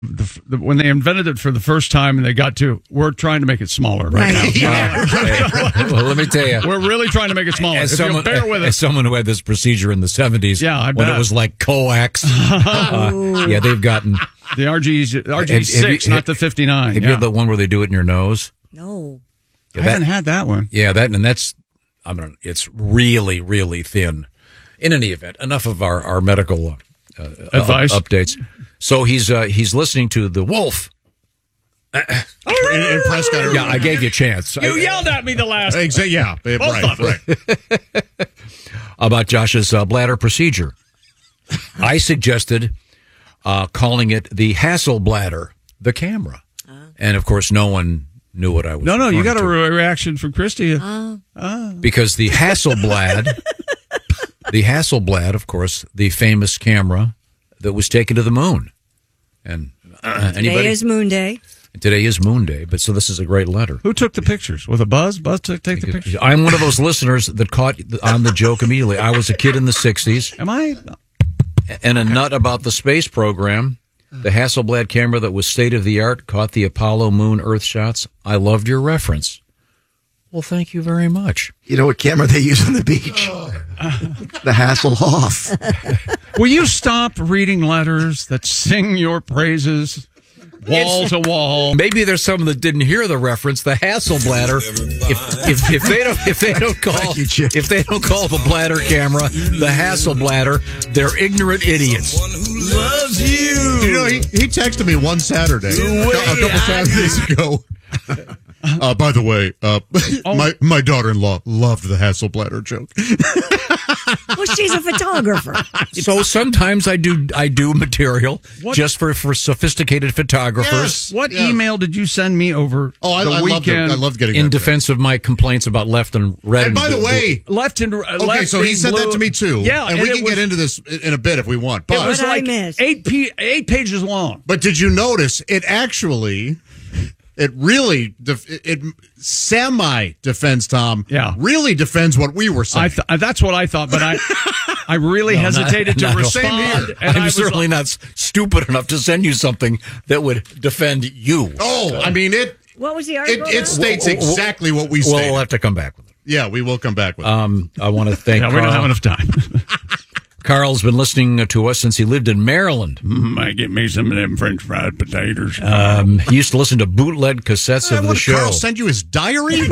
when they invented it for the first time and they got to, we're trying to make it smaller right now. Well, let me tell you. We're really trying to make it smaller. As someone who had this procedure in the 70s, I when bet. it was like coax, they've gotten... The RG6, not the 59. Have you had the one where they do it in your nose? No. I haven't had that one. Yeah, it's really, really thin. In any event, enough of our medical advice updates. So he's listening to The Wolf. In Prescott. Yeah, I gave you a chance. You yelled at me the last time. Yeah, right. About Josh's bladder procedure. I suggested calling it the Hasselbladder, the camera. And, of course, no one knew what I was No, you got a to. reaction from Christy. Because the Hasselblad, of course, the famous camera that was taken to the moon. And Today is Moon Day. Today is Moon Day, but so this is a great letter. Who took the pictures? Was it Buzz? Buzz take the pictures? I'm one of those listeners that caught on the joke immediately. I was a kid in the 60s. Am I? And a nut about the space program. The Hasselblad camera that was state-of-the-art caught the Apollo moon Earth shots. I loved your reference. Well, thank you very much. You know what camera they use on the beach? The Hasselhoff. Will you stop reading letters that sing your praises wall to wall? Maybe there's some that didn't hear the reference. The Hasselbladder. If they don't call the bladder camera the Hasselbladder, they're ignorant idiots. Loves you. You know, he texted me one Saturday, a couple Saturdays ago. By the way, my daughter-in-law loved the Hasselbladder joke. Well, she's a photographer. So sometimes I do material just for sophisticated photographers. Yes. What email did you send me over the weekend? I loved getting in that defense of my complaints about left and red. And by the way, left and okay, so he said that to me too. Yeah, and we can get into this in a bit if we want. But it was like 8 pages long. But did you notice it really semi-defends Tom. Yeah. Really defends what we were saying. That's what I thought, but I really hesitated to respond. And I'm certainly not stupid enough to send you something that would defend you. Oh, I mean it. What was the article? It states exactly what we say. Well, we'll have to come back with it. Yeah, we will come back with it. I want to thank we don't have enough time. Carl's been listening to us since he lived in Maryland. Might get me some of them French fried potatoes. He used to listen to bootleg cassettes of the show. Carl send you his diary?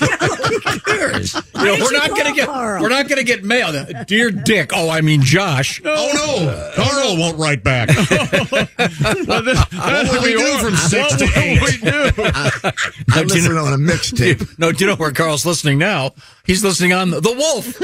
We're not gonna get mail. Dear Dick. Oh, I mean Josh. Oh no, Carl won't write back. What will we do from 6 to 8? I'm listening on a mixtape. No, do you know where Carl's listening now? He's listening on The Wolf.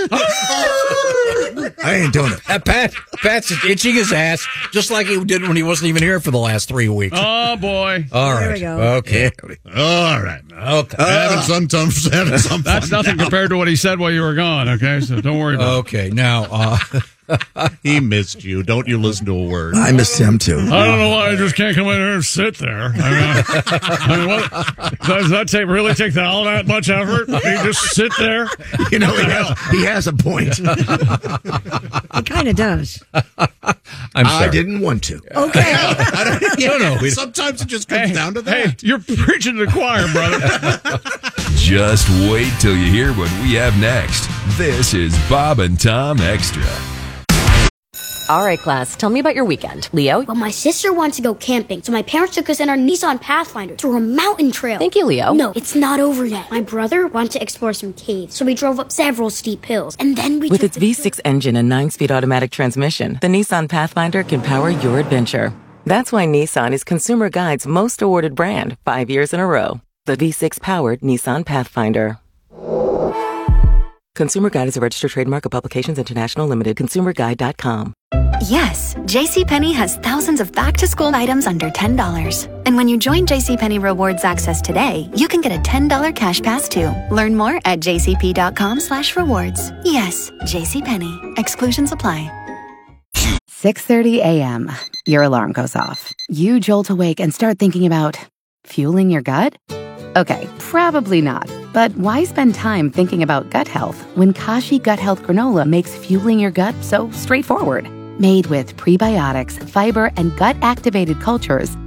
I ain't doing it. Pat's itching his ass just like he did when he wasn't even here for the last 3 weeks. Oh boy! All right. There we go. Okay. All right. Okay. Having some fun. That's nothing compared to what he said while you were gone. Okay, so don't worry about it. Okay. Now. He missed you. Don't you listen to a word. I missed him too. I don't know why I just can't come in here and sit there. I mean, what, does that really take all that much effort? You just sit there? You know, he has a point. It kind of does. I'm sorry. I didn't want to. Okay. No. Sometimes it just comes down to that. Hey, you're preaching to the choir, brother. Just wait till you hear what we have next. This is Bob and Tom Extra. All right, class, tell me about your weekend. Leo? Well, my sister wanted to go camping, so my parents took us in our Nissan Pathfinder to a mountain trail. Thank you, Leo. No, it's not over yet. My brother wanted to explore some caves, so we drove up several steep hills, and then we With its V6 engine and 9-speed automatic transmission, the Nissan Pathfinder can power your adventure. That's why Nissan is Consumer Guide's most awarded brand 5 years in a row. The V6-powered Nissan Pathfinder. Consumer Guide is a registered trademark of Publications International Limited. ConsumerGuide.com. Yes, JCPenney has thousands of back-to-school items under $10. And when you join JCPenney Rewards Access today, you can get a $10 cash pass too. Learn more at jcp.com/rewards. Yes, JCPenney. Exclusions apply. 6:30 a.m. Your alarm goes off. You jolt awake and start thinking about fueling your gut? Okay, probably not. But why spend time thinking about gut health when Kashi Gut Health Granola makes fueling your gut so straightforward? Made with prebiotics, fiber, and gut-activated cultures,